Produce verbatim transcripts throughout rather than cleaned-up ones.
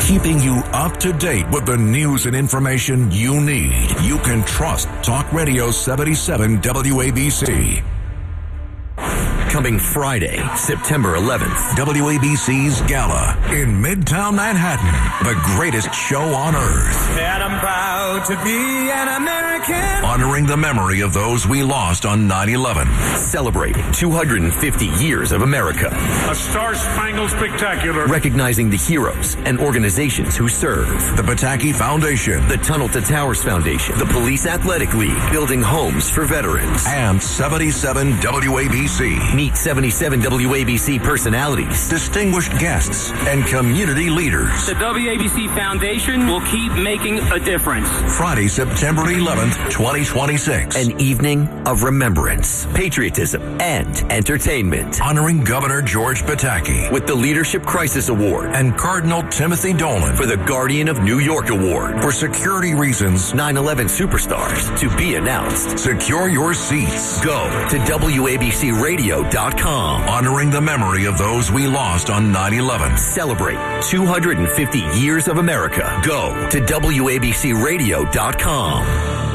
keeping you up to date with the news and information you need. You can trust Talk Radio seventy-seven W A B C. Coming Friday, September eleventh, W A B C's Gala in Midtown Manhattan, the greatest show on earth. And I'm proud to be an American. Honoring the memory of those we lost on nine eleven. Celebrating two hundred fifty years of America. A Star-Spangled Spectacular. Recognizing the heroes and organizations who serve. The Pataki Foundation. The Tunnel to Towers Foundation. The Police Athletic League. Building homes for veterans. And seventy-seven W A B C. Meet seventy-seven W A B C personalities, distinguished guests, and community leaders. The W A B C Foundation will keep making a difference. Friday, September eleventh, twenty twenty-six. An evening of remembrance, patriotism, and entertainment. Honoring Governor George Pataki with the Leadership Crisis Award and Cardinal Timothy Dolan for the Guardian of New York Award. For security reasons, nine eleven superstars to be announced. Secure your seats. Go to W A B C radio dot com. Honoring the memory of those we lost on nine eleven. Celebrate two hundred fifty years of America. Go to W A B C radio dot com.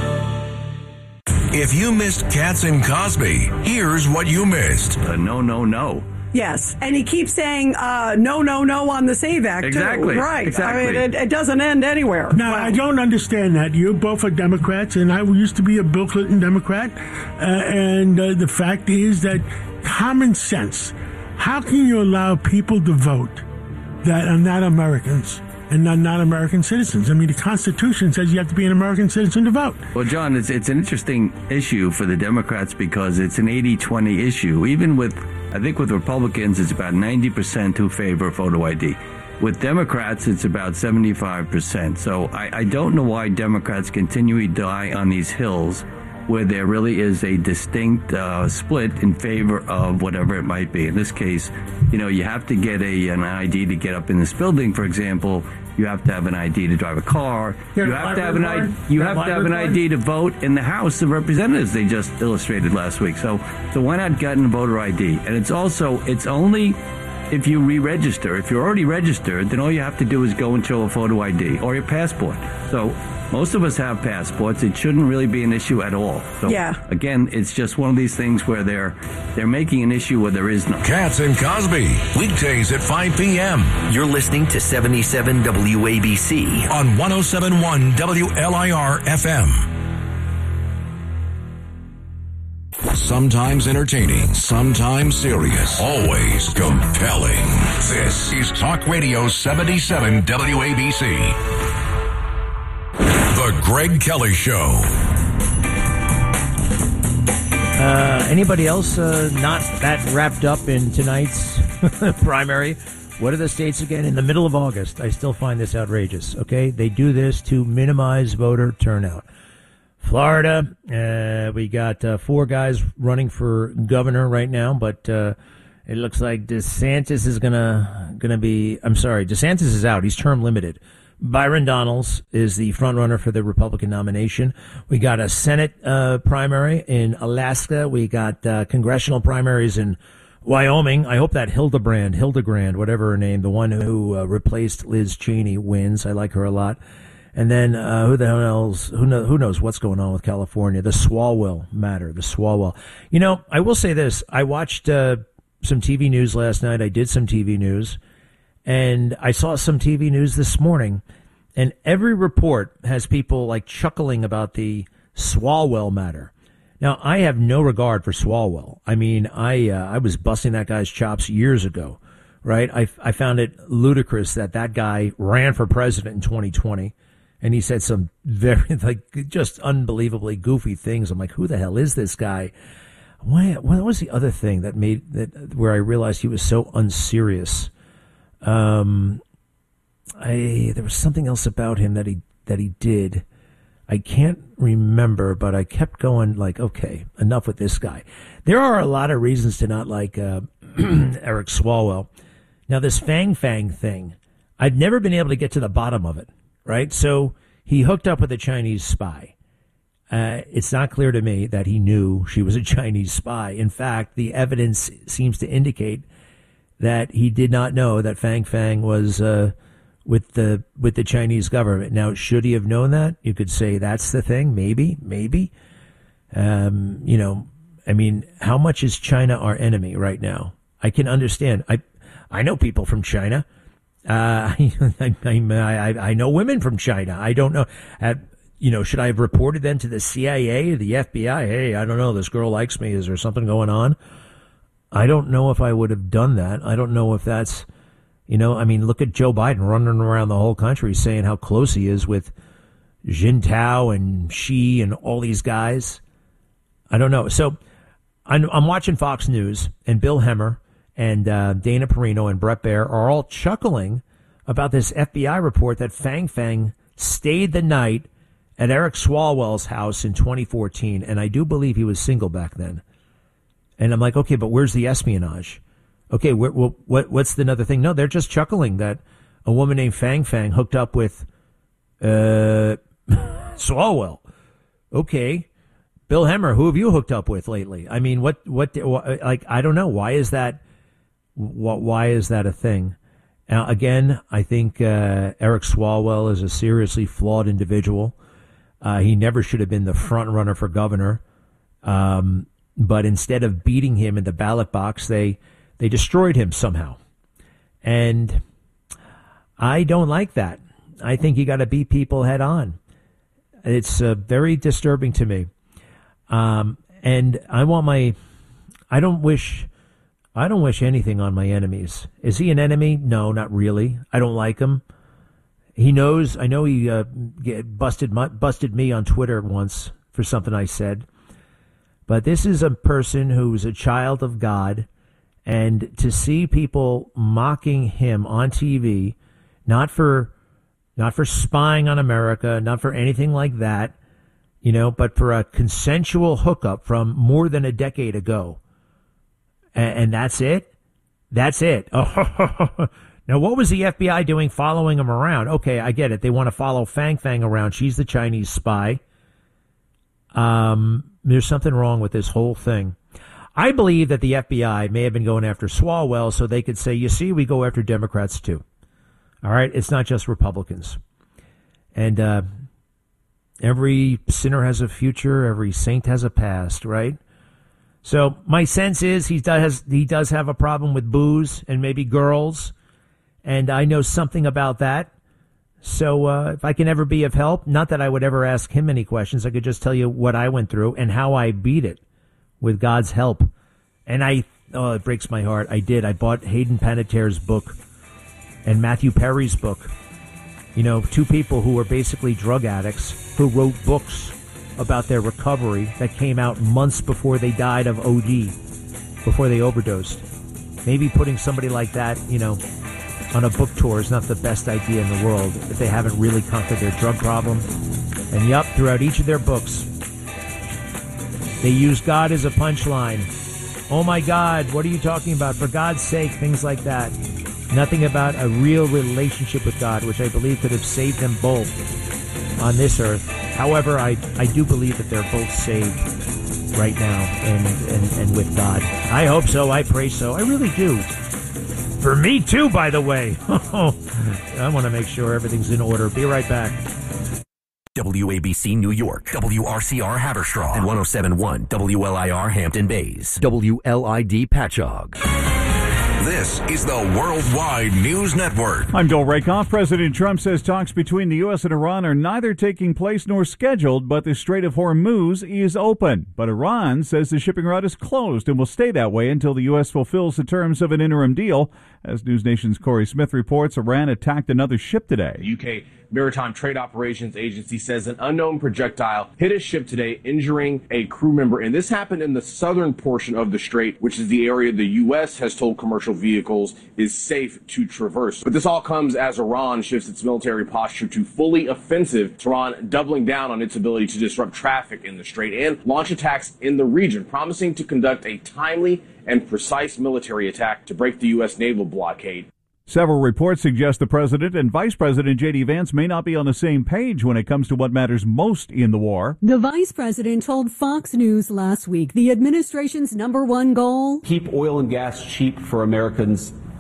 If you missed Katz and Cosby, here's what you missed. Uh, no, no, no. Yes, and he keeps saying uh, no, no, no on the SAVE Act, exactly. too. Right. Exactly. I mean, it, it doesn't end anywhere. Now, wow. I don't understand that. You both are Democrats, and I used to be a Bill Clinton Democrat. Uh, and uh, the fact is that common sense, how can you allow people to vote that are not Americans and not, not American citizens? I mean, the Constitution says you have to be an American citizen to vote. Well, John, it's, it's an interesting issue for the Democrats because it's an eighty twenty issue. Even with, I think with Republicans, it's about ninety percent who favor photo I D. With Democrats, it's about seventy-five percent. So I, I don't know why Democrats continually die on these hills where there really is a distinct uh, split in favor of whatever it might be. In this case, you know, you have to get a an I D to get up in this building, for example. You have to have an I D to drive a car. Here, you have to have an I D. You have to have an I D to vote in the House of Representatives. They just illustrated last week. So, so why not get a voter I D? And it's also it's only if you re-register. If you're already registered, then all you have to do is go and show a photo I D or your passport. So most of us have passports. It shouldn't really be an issue at all. So yeah. Again, it's just one of these things where they're they're making an issue where there is none. Katz and Cosby, weekdays at five p.m. You're listening to seventy-seven W A B C on one oh seven point one W L I R F M. Sometimes entertaining, sometimes serious, always compelling. This is Talk Radio seventy-seven W A B C. The Greg Kelly Show. Uh, anybody else uh, not that wrapped up in tonight's primary? What are the states again? In the middle of August. I still find this outrageous, okay? They do this to minimize voter turnout. Florida, uh, we got uh, four guys running for governor right now, but uh, it looks like DeSantis is gonna gonna be. I'm sorry, DeSantis is out. He's term limited. Byron Donalds is the front runner for the Republican nomination. We got a Senate uh, primary in Alaska. We got uh, congressional primaries in Wyoming. I hope that Hildebrand, Hildegrand, whatever her name, the one who uh, replaced Liz Cheney, wins. I like her a lot. And then uh, who the hell knows? Who, know, who knows what's going on with California? The Swalwell matter. The Swalwell. You know, I will say this. I watched uh, some T V news last night. I did some T V news. And I saw some T V news this morning, and every report has people like chuckling about the Swalwell matter. Now, I have no regard for Swalwell. I mean, I uh, I was busting that guy's chops years ago, right? I, I found it ludicrous that that guy ran for president in twenty twenty, and he said some very, like, just unbelievably goofy things. I'm like, who the hell is this guy? What, what was the other thing that made that where I realized he was so unserious? Um, I, there was something else about him that he, that he did. I can't remember, but I kept going like, okay, enough with this guy. There are a lot of reasons to not like, uh, Eric Swalwell. Now this Fang Fang thing, I've never been able to get to the bottom of it, right? So he hooked up with a Chinese spy. Uh, it's not clear to me that he knew she was a Chinese spy. In fact, the evidence seems to indicate that he did not know that Fang Fang was uh, with the with the Chinese government. Now, should he have known that? You could say that's the thing. Maybe, maybe. Um, you know, I mean, how much is China our enemy right now? I can understand. I I know people from China. Uh, I, I, I know women from China. I don't know. Uh, you know, should I have reported them to the C I A, the F B I? Hey, I don't know. This girl likes me. Is there something going on? I don't know if I would have done that. I don't know if that's, you know, I mean, look at Joe Biden running around the whole country saying how close he is with Jintao and Xi and all these guys. I don't know. So I'm, I'm watching Fox News, and Bill Hemmer and uh, Dana Perino and Brett Baer are all chuckling about this F B I report that Fang Fang stayed the night at Eric Swalwell's house in twenty fourteen. And I do believe he was single back then. And I'm like, okay, but where's the espionage? Okay, where, what, what's the another thing? No, they're just chuckling that a woman named Fang Fang hooked up with uh, Swalwell. Okay. Bill Hemmer, who have you hooked up with lately? I mean, what, what, like, I don't know. Why is that, why is that a thing? Now, again, I think uh, Eric Swalwell is a seriously flawed individual. Uh, he never should have been the front runner for governor. Um, but instead of beating him in the ballot box, they, they destroyed him somehow. And I don't like that. I think you got to beat people head on. It's uh, very disturbing to me. Um, and I want my, I don't wish, I don't wish anything on my enemies. Is he an enemy? No, not really. I don't like him. He knows, I know he uh, get busted, my, busted me on Twitter once for something I said. But this is a person who's a child of God. And to see people mocking him on T V, not for, not for spying on America, not for anything like that, you know, but for a consensual hookup from more than a decade ago. And, and that's it? That's it. Oh, now, what was the F B I doing following him around? Okay, I get it. They want to follow Fang Fang around. She's the Chinese spy. Um, there's something wrong with this whole thing. I believe that the F B I may have been going after Swalwell so they could say, you see, we go after Democrats too. All right? It's not just Republicans. And, uh, every sinner has a future. Every saint has a past, right? So my sense is he does he does have a problem with booze and maybe girls, and I know something about that. So uh, if I can ever be of help, not that I would ever ask him any questions, I could just tell you what I went through and how I beat it with God's help. And I, oh, it breaks my heart. I did. I bought Hayden Panettiere's book and Matthew Perry's book. You know, two people who were basically drug addicts who wrote books about their recovery that came out months before they died of O D, before they overdosed. Maybe putting somebody like that, you know, on a book tour is not the best idea in the world if they haven't really conquered their drug problem. And yup, throughout each of their books, they use God as a punchline. Oh my God, what are you talking about? For God's sake, things like that. Nothing about a real relationship with God, which I believe could have saved them both on this earth. However, I, I do believe that they're both saved right now and, and, and with God. I hope so. I pray so. I really do. For me too, by the way. I want to make sure everything's in order. Be right back. W A B C New York, W R C R Haverstraw, and one oh seven point one W L I R Hampton Bays, W L I D Patchogue. This is the Worldwide News Network. I'm Bill Rakoff. President Trump says talks between the U S and Iran are neither taking place nor scheduled, but the Strait of Hormuz is open. But Iran says the shipping route is closed and will stay that way until the U S fulfills the terms of an interim deal. As News Nation's Corey Smith reports, Iran attacked another ship today. The U K Maritime Trade Operations Agency says an unknown projectile hit a ship today, injuring a crew member. And this happened in the southern portion of the strait, which is the area the U S has told commercial vehicles is safe to traverse. But this all comes as Iran shifts its military posture to fully offensive, Tehran doubling down on its ability to disrupt traffic in the strait and launch attacks in the region, promising to conduct a timely and precise military attack to break the U S naval blockade. Several reports suggest the president and Vice President J D Vance may not be on the same page when it comes to what matters most in the war. The vice president told Fox News last week the administration's number one goal: keep oil and gas cheap for Americans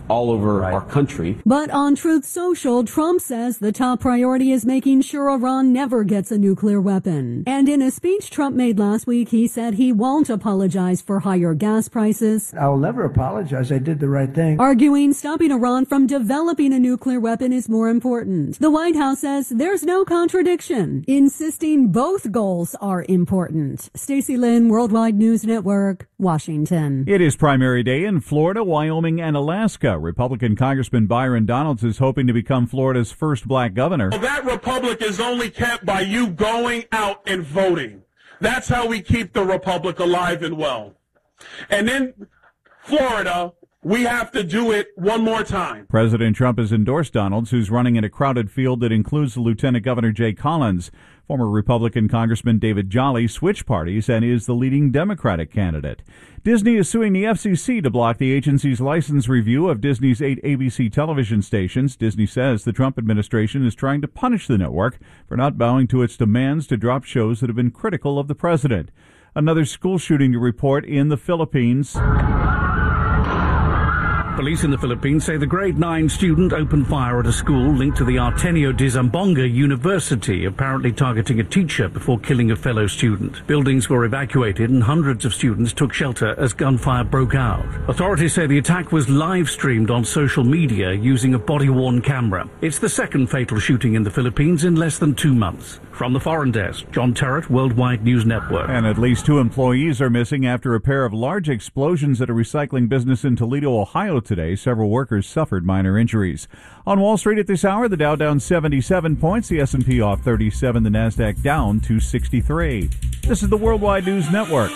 all over right. our country. But on Truth Social, Trump says the top priority is making sure Iran never gets a nuclear weapon. And in a speech Trump made last week, he said he won't apologize for higher gas prices. I'll never apologize. I did the right thing. Arguing stopping Iran from developing a nuclear weapon is more important. The White House says there's no contradiction, insisting both goals are important. Stacey Lynn, Worldwide News Network, Washington. It is primary day in Florida, Wyoming, and Alaska. Republican Congressman Byron Donalds is hoping to become Florida's first black governor. Well, that republic is only kept by you going out and voting. That's how we keep the republic alive and well. And in Florida, we have to do it one more time. President Trump has endorsed Donalds, who's running in a crowded field that includes Lieutenant Governor Jay Collins. Former Republican Congressman David Jolly switched parties and is the leading Democratic candidate. Disney is suing the F C C to block the agency's license review of Disney's eight A B C television stations. Disney says the Trump administration is trying to punish the network for not bowing to its demands to drop shows that have been critical of the president. Another school shooting to report in the Philippines. Police in the Philippines say the grade nine student opened fire at a school linked to the Artenio de Zamboanga University, apparently targeting a teacher before killing a fellow student. Buildings were evacuated and hundreds of students took shelter as gunfire broke out. Authorities say the attack was live-streamed on social media using a body-worn camera. It's the second fatal shooting in the Philippines in less than two months. From the Foreign Desk, John Terrett, Worldwide News Network. And at least two employees are missing after a pair of large explosions at a recycling business in Toledo, Ohio today. Several workers suffered minor injuries. On Wall Street at this hour, the Dow down seventy-seven points, the S and P off thirty-seven, the Nasdaq down two sixty-three. This is the Worldwide News Network.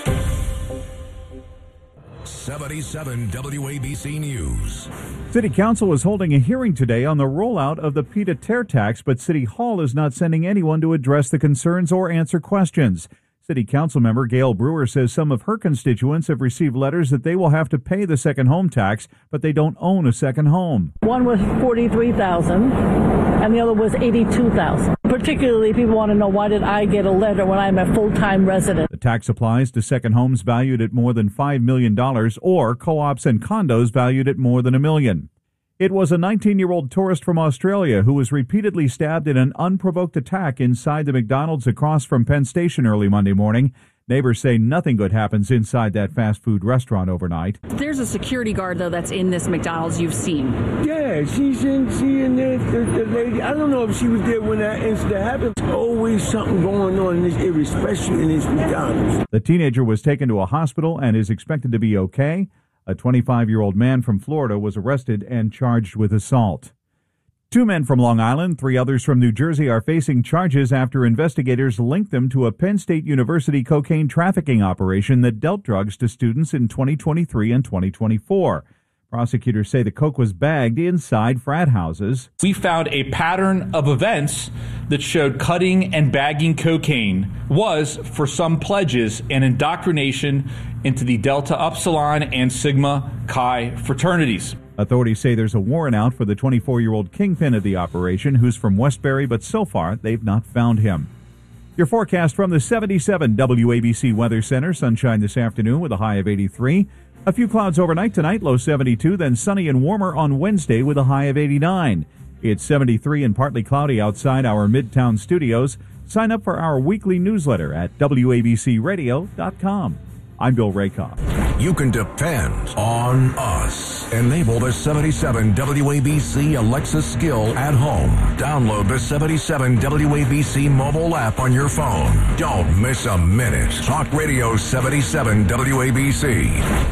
seventy-seven W A B C News. City Council is holding a hearing today on the rollout of the PETA tear tax, but City Hall is not sending anyone to address the concerns or answer questions. City Council member Gail Brewer says some of her constituents have received letters that they will have to pay the second home tax, but they don't own a second home. One was forty-three thousand dollars and the other was eighty-two thousand dollars. Particularly, people want to know, why did I get a letter when I'm a full-time resident? The tax applies to second homes valued at more than five million dollars or co-ops and condos valued at more than a million. It was a nineteen-year-old tourist from Australia who was repeatedly stabbed in an unprovoked attack inside the McDonald's across from Penn Station early Monday morning. Neighbors say nothing good happens inside that fast food restaurant overnight. There's a security guard, though, that's in this McDonald's you've seen. Yeah, she's in, she in there, the, the lady. I don't know if she was there when that incident happened. There's always something going on in this area, especially in this McDonald's. The teenager was taken to a hospital and is expected to be okay. A twenty-five-year-old man from Florida was arrested and charged with assault. Two men from Long Island, three others from New Jersey are facing charges after investigators linked them to a Penn State University cocaine trafficking operation that dealt drugs to students in twenty twenty-three and twenty twenty-four. Prosecutors say the coke was bagged inside frat houses. We found a pattern of events that showed cutting and bagging cocaine was, for some pledges, an indoctrination into the Delta Upsilon and Sigma Chi fraternities. Authorities say there's a warrant out for the twenty-four-year-old kingpin of the operation, who's from Westbury, but so far they've not found him. Your forecast from the seventy-seven W A B C Weather Center. Sunshine this afternoon with a high of eighty-three. A few clouds overnight tonight, low seventy-two, then sunny and warmer on Wednesday with a high of eighty-nine. It's seventy-three and partly cloudy outside our Midtown studios. Sign up for our weekly newsletter at W A B C radio dot com. I'm Bill Rakoff. You can depend on us. Enable the seventy-seven W A B C Alexa skill at home. Download the seventy-seven W A B C mobile app on your phone. Don't miss a minute. Talk Radio seventy-seven W A B C.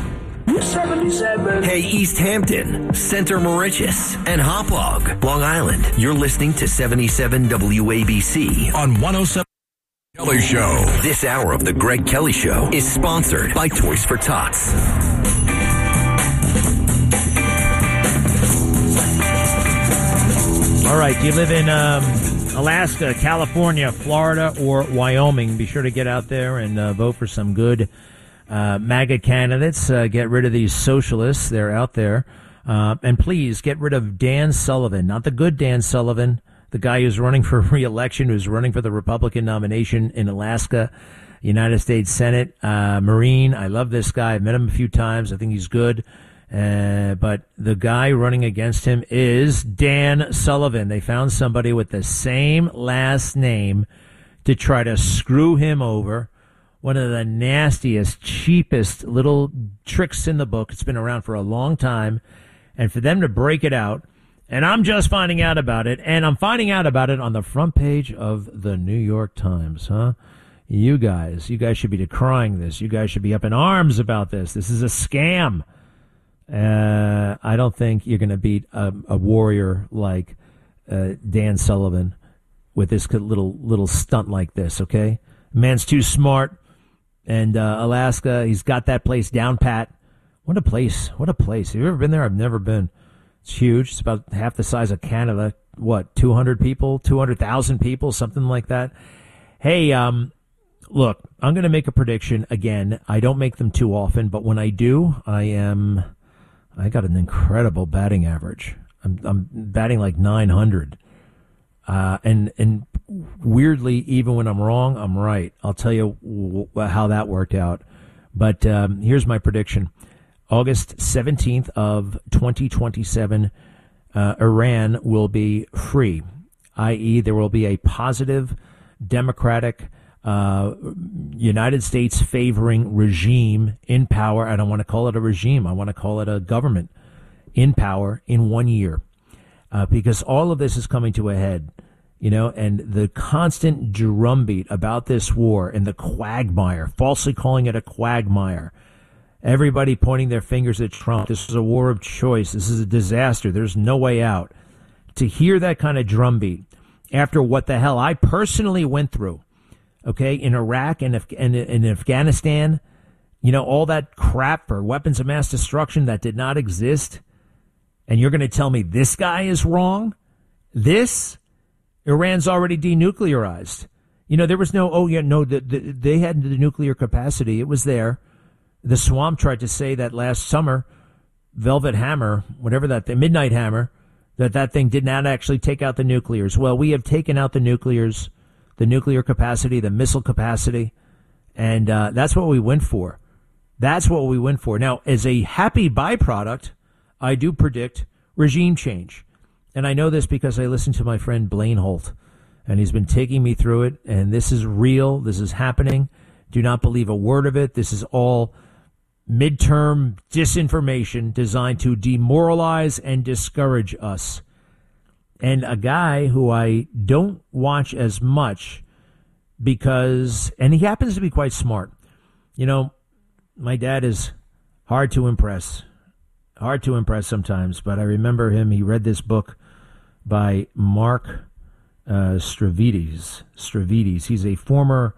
seventy-seven. Hey, East Hampton, Center Moriches, and Hauppauge, Long Island. You're listening to seventy-seven W A B C on one oh seven. Kelly Show. This hour of the Greg Kelly Show is sponsored by Toys for Tots. All right, do you live in um, Alaska, California, Florida, or Wyoming? Be sure to get out there and uh, vote for some good uh, MAGA candidates. Uh, get rid of these socialists. They're out there. Uh, and please get rid of Dan Sullivan, not the good Dan Sullivan, the guy who's running for re-election, who's running for the Republican nomination in Alaska, United States Senate, uh, Marine. I love this guy. I've met him a few times. I think he's good. Uh, but the guy running against him is Dan Sullivan. They found somebody with the same last name to try to screw him over. One of the nastiest, cheapest little tricks in the book. It's been around for a long time. And for them to break it out, and I'm just finding out about it, and I'm finding out about it on the front page of the New York Times, huh? You guys, you guys should be decrying this. You guys should be up in arms about this. This is a scam. Uh, I don't think you're going to beat a, a warrior like uh, Dan Sullivan with this little little stunt like this, okay? Man's too smart. And uh, Alaska, he's got that place down pat. What a place. What a place. Have you ever been there? I've never been. It's huge. It's about half the size of Canada. What, two hundred people? two hundred thousand people? Something like that. Hey, um, look, I'm going to make a prediction. Again, I don't make them too often, but when I do, I am, I got an incredible batting average. I'm, I'm batting like nine hundred. Uh, and, and weirdly, even when I'm wrong, I'm right. I'll tell you w- how that worked out. But um, here's my prediction. August seventeenth of twenty twenty-seven, uh, Iran will be free, that is there will be a positive, democratic, uh, United States favoring regime in power. I don't want to call it a regime. I want to call it a government in power in one year. Uh, because all of this is coming to a head, you know, and the constant drumbeat about this war and the quagmire, falsely calling it a quagmire, everybody pointing their fingers at Trump. This is a war of choice. This is a disaster. There's no way out. To hear that kind of drumbeat after what the hell I personally went through, okay, in Iraq and in, in Afghanistan, you know, all that crap for weapons of mass destruction that did not exist. And you're going to tell me this guy is wrong? This? Iran's already denuclearized. You know, there was no, oh, yeah, no, the, the, they had the nuclear capacity. It was there. The Swamp tried to say that last summer, Velvet Hammer, whatever that, the Midnight Hammer, that that thing did not actually take out the nuclears. Well, we have taken out the nuclears, the nuclear capacity, the missile capacity, and uh, that's what we went for. That's what we went for. Now, as a happy byproduct, I do predict regime change. And I know this because I listened to my friend Blaine Holt, and he's been taking me through it, and this is real. This is happening. Do not believe a word of it. This is all midterm disinformation designed to demoralize and discourage us. And a guy who I don't watch as much because, and he happens to be quite smart. You know, my dad is hard to impress. Hard to impress sometimes, but I remember him. He read this book by Mark uh, Stavridis. Stavridis. He's a former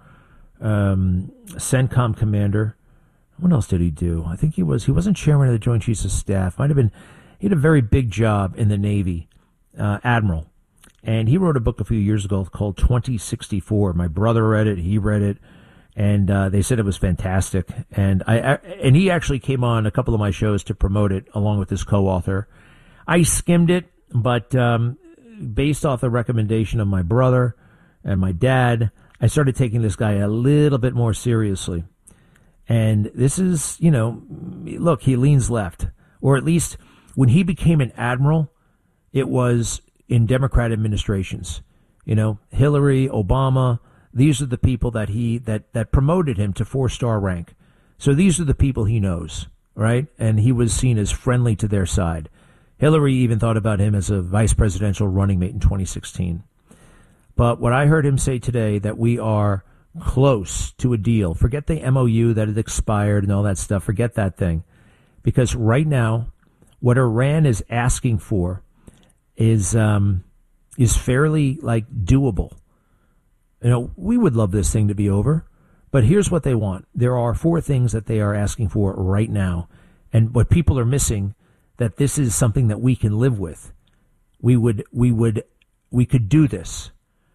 um, CENTCOM commander. What else did he do? I think he was. He wasn't chairman of the Joint Chiefs of Staff. Might have been. He had a very big job in the Navy, uh, admiral, and he wrote a book a few years ago called twenty sixty-four. My brother read it. He read it. And uh, they said it was fantastic. And I, I and he actually came on a couple of my shows to promote it along with his co-author. I skimmed it, but um, based off the recommendation of my brother and my dad, I started taking this guy a little bit more seriously. And this is, you know, look, he leans left. Or at least when he became an admiral, it was in Democrat administrations. You know, Hillary, Obama. These are the people that he that, that promoted him to four-star rank. So these are the people he knows, right? And he was seen as friendly to their side. Hillary even thought about him as a vice presidential running mate in twenty sixteen. But what I heard him say today, that we are close to a deal. Forget the M O U that had expired and all that stuff. Forget that thing. Because right now, what Iran is asking for is um, is fairly, like, doable. You know, we would love this thing to be over, but here's what they want. There are four things that they are asking for right now. And what people are missing, that this is something that we can live with. We would, we would, we could do this.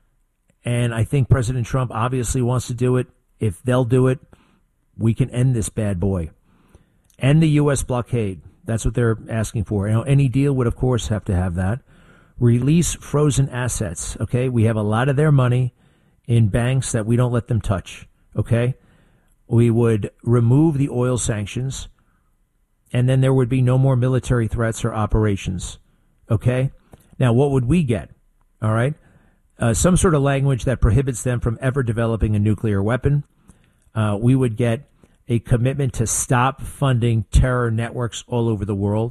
And I think President Trump obviously wants to do it. If they'll do it, we can end this bad boy. End the U S blockade. That's what they're asking for. You know, any deal would, of course, have to have that. Release frozen assets. Okay. We have a lot of their money in banks that we don't let them touch, okay? We would remove the oil sanctions, and then there would be no more military threats or operations. Okay? Now, what would we get? All right? Uh, some sort of language that prohibits them from ever developing a nuclear weapon. Uh, we would get a commitment to stop funding terror networks all over the world.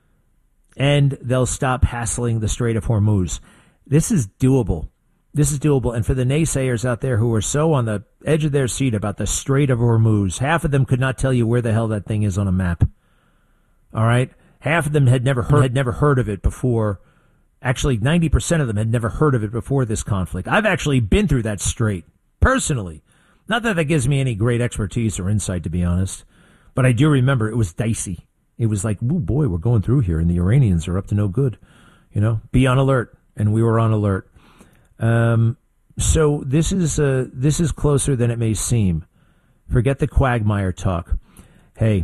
And they'll stop hassling the Strait of Hormuz. This is doable. This is doable. And for the naysayers out there who are so on the edge of their seat about the Strait of Hormuz, half of them could not tell you where the hell that thing is on a map. All right? Half of them had never heard, had never heard of it before. Actually, ninety percent of them had never heard of it before this conflict. I've actually been through that strait, personally. Not that that gives me any great expertise or insight, to be honest. But I do remember it was dicey. It was like, oh boy, we're going through here, and the Iranians are up to no good. You know, be on alert. And we were on alert. Um, so this is uh, this is closer than it may seem. Forget the quagmire talk. Hey,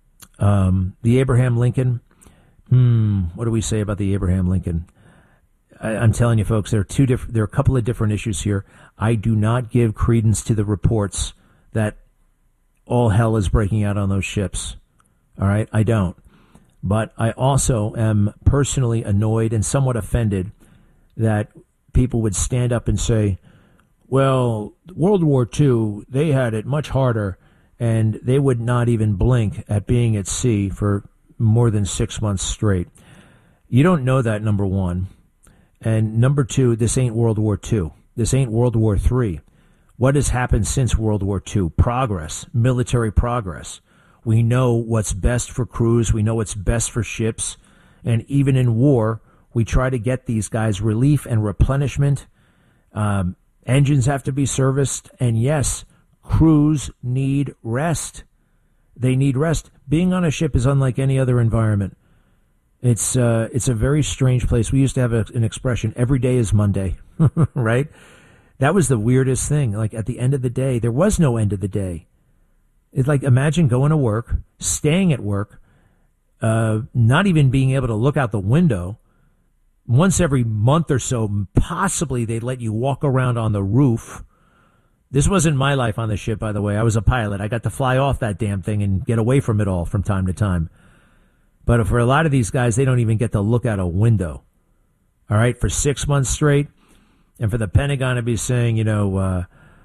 um, the Abraham Lincoln. Hmm, what do we say about the Abraham Lincoln? I, I'm telling you, folks, there are two different. There are a couple of different issues here. I do not give credence to the reports that all hell is breaking out on those ships. All right, I don't. But I also am personally annoyed and somewhat offended that people would stand up and say, well, World War Two, they had it much harder, and they would not even blink at being at sea for more than six months straight. You don't know that, number one. And number two, this ain't World War Two. This ain't World War Three. What has happened since World War Two? Progress, military progress. We know what's best for crews. We know what's best for ships. And even in war, we try to get these guys relief and replenishment. Um, engines have to be serviced. And yes, crews need rest. They need rest. Being on a ship is unlike any other environment. It's uh, it's a very strange place. We used to have a, an expression, every day is Monday, right? That was the weirdest thing. Like at the end of the day, there was no end of the day. It's like, imagine going to work, staying at work, uh, not even being able to look out the window. Once every month or so, possibly they'd let you walk around on the roof. This wasn't my life on the ship, by the way. I was a pilot. I got to fly off that damn thing and get away from it all from time to time. But for a lot of these guys, they don't even get to look out a window. All right, for six months straight. And for the Pentagon to be saying, you know, uh,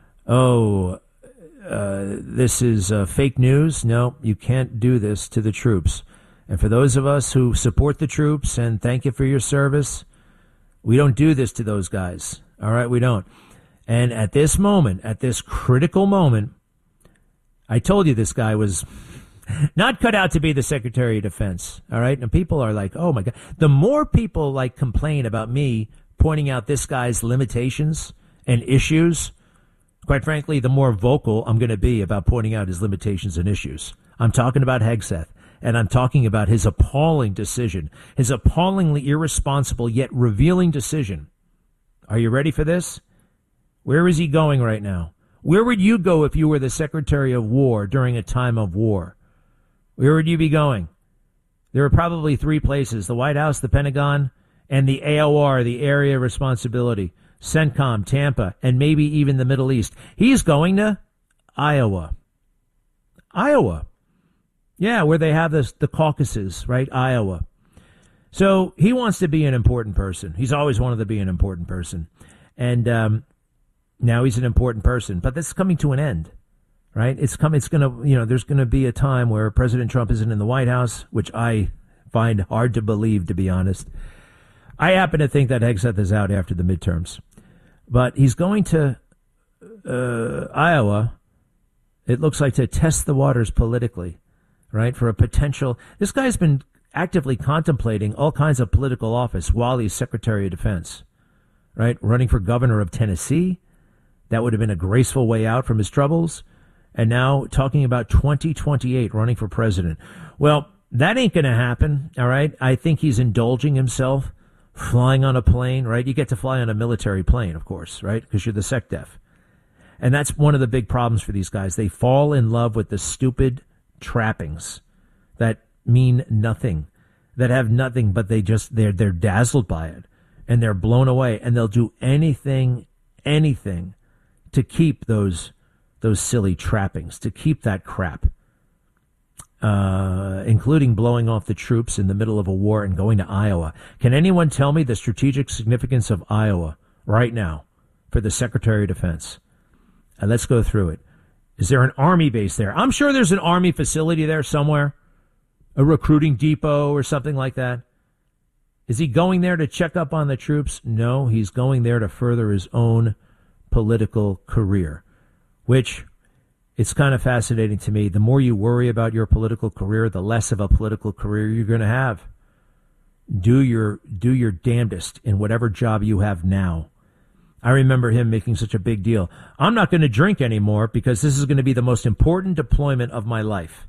oh, uh, this is uh, fake news. No, you can't do this to the troops. And for those of us who support the troops and thank you for your service, we don't do this to those guys. All right, we don't. And at this moment, at this critical moment, I told you this guy was not cut out to be the Secretary of Defense. All right. And people are like, oh, my God. The more people like complain about me pointing out this guy's limitations and issues, quite frankly, the more vocal I'm going to be about pointing out his limitations and issues. I'm talking about Hegseth, and I'm talking about his appalling decision, his appallingly irresponsible yet revealing decision. Are you ready for this? Where is he going right now? Where would you go if you were the Secretary of War during a time of war? Where would you be going? There are probably three places: the White House, the Pentagon, and the A O R, the Area of Responsibility, CENTCOM, Tampa, and maybe even the Middle East. He's going to Iowa. Iowa. Yeah, where they have this, the caucuses, right? Iowa. So he wants to be an important person. He's always wanted to be an important person. And um, now he's an important person. But this is coming to an end, right? It's come. It's going to, you know, there's going to be a time where President Trump isn't in the White House, which I find hard to believe, to be honest. I happen to think that Hegseth is out after the midterms. But he's going to uh, Iowa, it looks like, to test the waters politically, right, for a potential. This guy's been actively contemplating all kinds of political office while he's Secretary of Defense, right, running for governor of Tennessee. That would have been a graceful way out from his troubles. And now talking about twenty twenty-eight, running for president. Well, that ain't going to happen, all right? I think he's indulging himself, flying on a plane, right? You get to fly on a military plane, of course, right? Because you're the SecDef. And that's one of the big problems for these guys. They fall in love with the stupid trappings that mean nothing, that have nothing, but they just, they're, they're dazzled by it. And they're blown away. And they'll do anything, anything to keep those, those silly trappings, to keep that crap. uh, including blowing off the troops in the middle of a war and going to Iowa. Can anyone tell me the strategic significance of Iowa right now for the Secretary of Defense? Uh, let's go through it. Is there an Army base there? I'm sure there's an Army facility there somewhere, a recruiting depot or something like that. Is he going there to check up on the troops? No, he's going there to further his own political career, which it's kind of fascinating to me. The more you worry about your political career, the less of a political career you're going to have. Do your do your damnedest in whatever job you have now. I remember him making such a big deal. I'm not going to drink anymore because this is going to be the most important deployment of my life.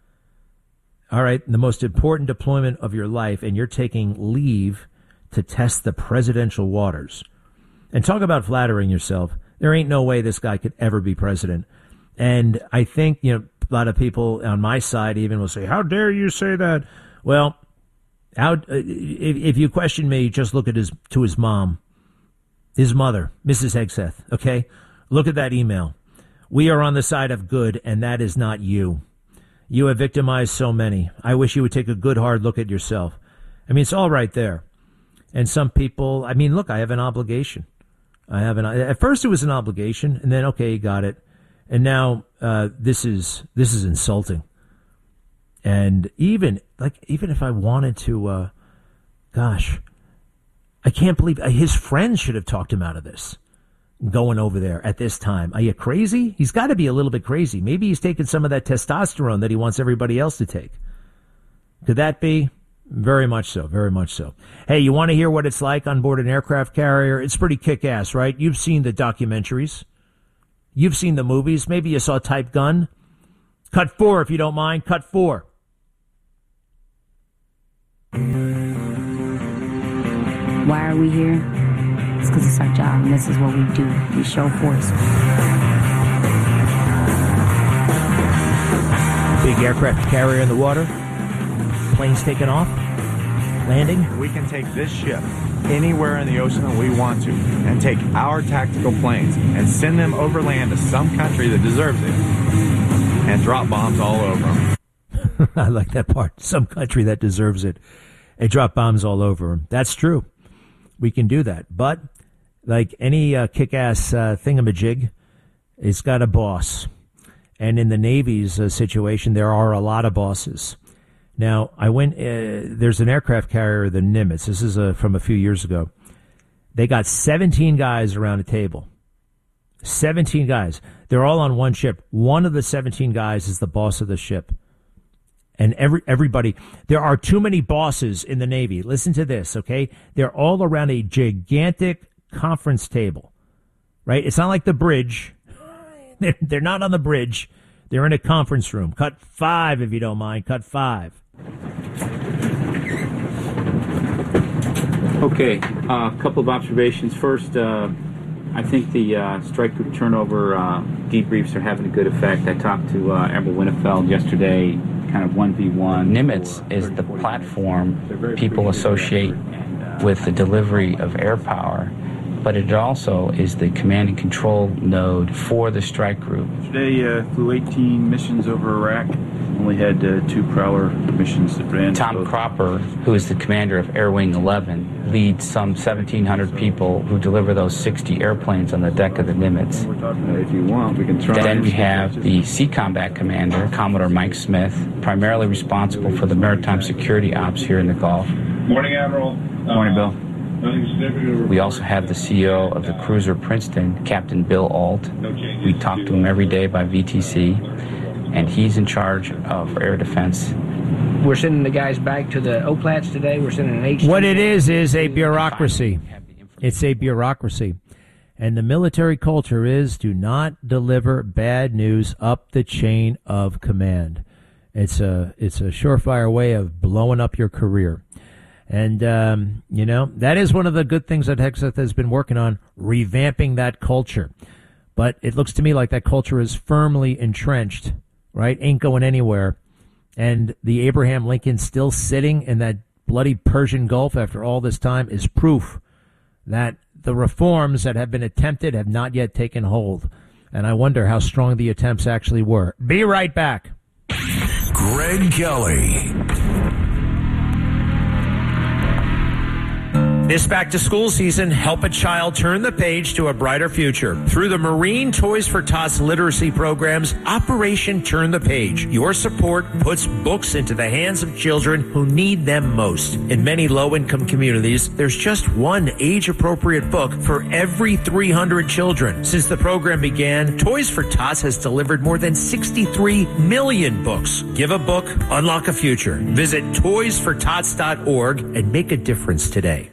All right, the most important deployment of your life, and you're taking leave to test the presidential waters. And talk about flattering yourself. There ain't no way this guy could ever be president. And I think, you know, a lot of people on my side even will say, how dare you say that? Well, how, if, if you question me, just look at his to his mom, his mother, Missus Hegseth, okay? Look at that email. We are on the side of good, and that is not you. You have victimized so many. I wish you would take a good, hard look at yourself. I mean, it's all right there. And some people, I mean, look, I have an obligation. I have an, at first it was an obligation, and then, okay, you got it. And now, uh, this is, this is insulting. And even, like, even if I wanted to, uh, gosh, I can't believe his friends should have talked him out of this. Going over there at this time. Are you crazy? He's got to be a little bit crazy. Maybe he's taking some of that testosterone that he wants everybody else to take. Could that be? Very much so. Very much so. Hey, you want to hear what it's like on board an aircraft carrier? It's pretty kick-ass, right? You've seen the documentaries. You've seen the movies. Maybe you saw Type Gun. Cut four, if you don't mind. Cut four. Why are we here? It's because it's our job, and this is what we do. We show force. Big aircraft carrier in the water. Planes taking off. Landing. We can take this ship anywhere in the ocean that we want to and take our tactical planes and send them overland to some country that deserves it and drop bombs all over them. I like that part. Some country that deserves it. And drop bombs all over them. That's true. We can do that. But like any uh, kick-ass uh, thingamajig, it's got a boss. And in the Navy's uh, situation, there are a lot of bosses. Now, I went, uh, there's an aircraft carrier, the Nimitz. This is uh, from a few years ago. They got seventeen guys around a table. seventeen guys. They're all on one ship. One of the seventeen guys is the boss of the ship. And every everybody, there are too many bosses in the Navy. Listen to this, okay? They're all around a gigantic conference table, right? It's not like the bridge. They're, they're not on the bridge. They're in a conference room. Cut five, if you don't mind. Cut five. Okay, a uh, couple of observations. First, uh, I think the uh, strike group turnover uh, debriefs are having a good effect. I talked to uh, Admiral Winnefeld yesterday, kind of one v one. Nimitz is the platform people associate with the delivery of air power, but it also is the command and control node for the strike group. Today uh, flew eighteen missions over Iraq. Only had uh, two Prowler missions that ran. Tom Cropper, who is the commander of Air Wing eleven, leads some seventeen hundred people who deliver those sixty airplanes on the deck of the Nimitz. Uh, if you want, we can try. Then we have the Sea Combat Commander, Commodore Mike Smith, primarily responsible for the maritime security ops here in the Gulf. Morning, Admiral. Morning, Bill. We also have the C E O of the cruiser Princeton, Captain Bill Alt. We talk to him every day by V T C, and he's in charge of air defense. We're sending the guys back to the O PLATs today. We're sending an H. What it is is a bureaucracy. It's a bureaucracy. And the military culture is do not deliver bad news up the chain of command. It's a, it's a surefire way of blowing up your career. And, um, you know, that is one of the good things that Hegseth has been working on, revamping that culture. But it looks to me like that culture is firmly entrenched, right? Ain't going anywhere. And the Abraham Lincoln still sitting in that bloody Persian Gulf after all this time is proof that the reforms that have been attempted have not yet taken hold. And I wonder how strong the attempts actually were. Be right back. Greg Kelly. This back-to-school season, help a child turn the page to a brighter future. Through the Marine Toys for Tots literacy programs, Operation Turn the Page. Your support puts books into the hands of children who need them most. In many low-income communities, there's just one age-appropriate book for every three hundred children. Since the program began, Toys for Tots has delivered more than sixty-three million books. Give a book, unlock a future. Visit toys for tots dot org and make a difference today.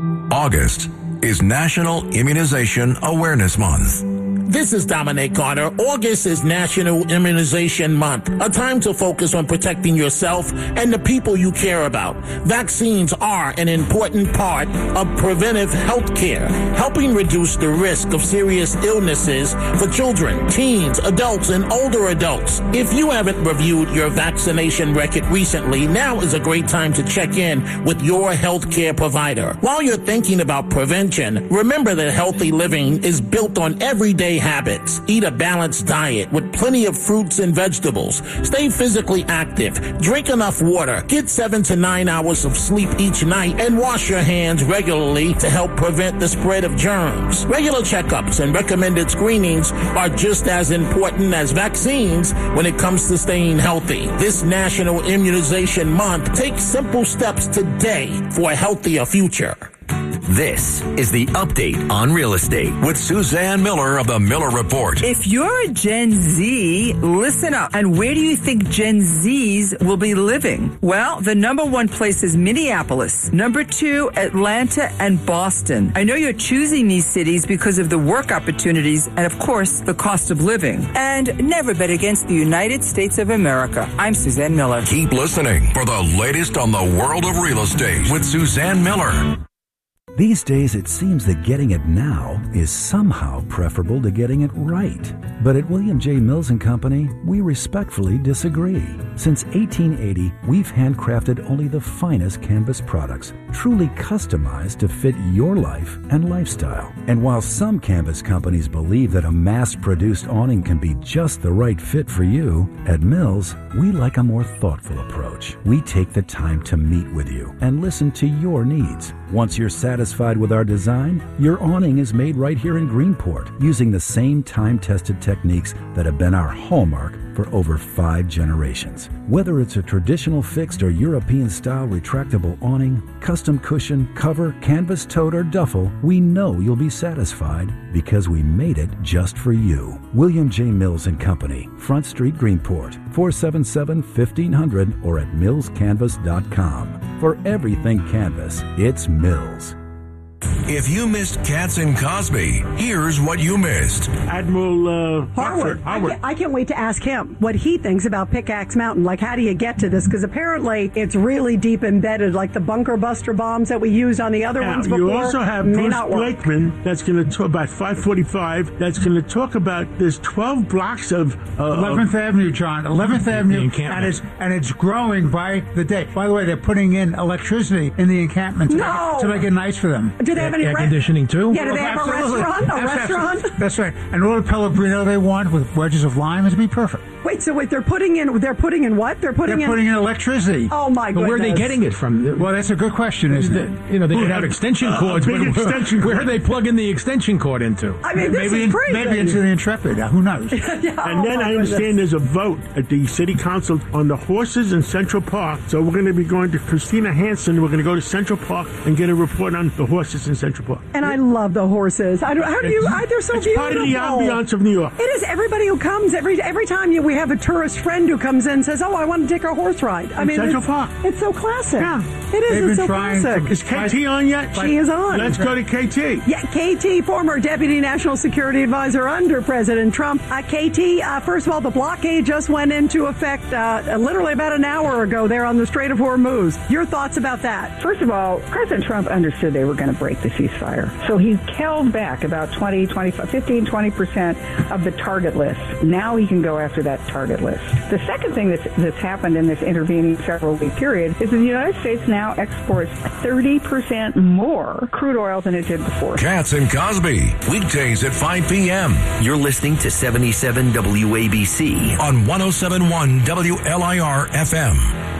August is National Immunization Awareness Month. This is Dominic Carter. August is National Immunization Month, a time to focus on protecting yourself and the people you care about. Vaccines are an important part of preventive health care, helping reduce the risk of serious illnesses for children, teens, adults, and older adults. If you haven't reviewed your vaccination record recently, now is a great time to check in with your health care provider. While you're thinking about prevention, remember that healthy living is built on everyday habits. Eat a balanced diet with plenty of fruits and vegetables. Stay physically active. Drink enough water. Get seven to nine hours of sleep each night and wash your hands regularly to help prevent the spread of germs. Regular checkups and recommended screenings are just as important as vaccines when it comes to staying healthy. This National Immunization Month, take simple steps today for a healthier future. This is the update on real estate with Suzanne Miller of the Miller Report. If you're a Gen Z, listen up. And where do you think Gen Zs will be living? Well, the number one place is Minneapolis. Number two, Atlanta and Boston. I know you're choosing these cities because of the work opportunities and, of course, the cost of living. And never bet against the United States of America. I'm Suzanne Miller. Keep listening for the latest on the world of real estate with Suzanne Miller. These days, it seems that getting it now is somehow preferable to getting it right. But at William J. Mills and Company, we respectfully disagree. Since eighteen eighty, we've handcrafted only the finest canvas products, truly customized to fit your life and lifestyle. And while some canvas companies believe that a mass-produced awning can be just the right fit for you, at Mills, we like a more thoughtful approach. We take the time to meet with you and listen to your needs. Once you're satisfied with our design, your awning is made right here in Greenport using the same time-tested techniques that have been our hallmark for over five generations. Whether it's a traditional fixed or European-style retractable awning, custom cushion, cover, canvas tote, or duffel, we know you'll be satisfied because we made it just for you. William J. Mills and Company, Front Street, Greenport, four seven seven, fifteen hundred or at mills canvas dot com. For everything canvas, it's Mills. If you missed Katz and Cosby, here's what you missed. Admiral uh, Harwood. I can't, I can't wait to ask him what he thinks about Pickaxe Mountain. Like, how do you get to this? Because apparently it's really deep embedded, like the bunker buster bombs that we used on the other now, ones before. You also have may Bruce not work. Blakeman that's going to talk about five forty-five. That's going to talk about there's twelve blocks of uh, eleventh of, Avenue, John. eleventh Avenue, and it's and it's growing by the day. By the way, they're putting in electricity in the encampment to, no. make, to make it nice for them. Do they have any air re- conditioning too? Yeah, do they have Absolutely. a restaurant? A That's restaurant? Absolutely. That's right. And all the Pellegrino they want with wedges of lime is be perfect. Wait, so wait, they're putting in, they're putting in what? They're putting they're in... putting in electricity. Oh, my but goodness. where are they getting it from? Well, that's a good question, isn't it? You know, they could have extension cords. Uh, big where, extension where, cord. where are they plugging the extension cord into? I mean, this maybe is crazy. Maybe into the Intrepid. Uh, who knows? yeah, and oh then I understand goodness. there's a vote at the city council on the horses in Central Park. So we're going to be going to Christina Hansen. We're going to go to Central Park and get a report on the horses in Central Park. And I love the horses. I don't, how do you? I, they're so it's beautiful. Part of the ambiance of New York. It is. Everybody who comes every every time you, we have a tourist friend who comes in and says, "Oh, I want to take a horse ride." I in mean, Central it's, Park. It's so classic. Yeah, it is. They've It's been so trying classic. to- Is K T on yet? She is on. Let's go to K T. Yeah, K T, former Deputy National Security Advisor under President Trump. Uh, K T, uh, first of all, the blockade just went into effect uh, literally about an hour ago there on the Strait of Hormuz. Your thoughts about that? First of all, President Trump understood they were going to break the ceasefire. So he held back about twenty, twenty-five, fifteen, twenty percent of the target list. Now he can go after that target list. The second thing that's, that's happened in this intervening several week period is that the United States now exports thirty percent more crude oil than it did before. Katz and Cosby, weekdays at five p.m. You're listening to seventy-seven W A B C on one oh seven point one W L I R F M.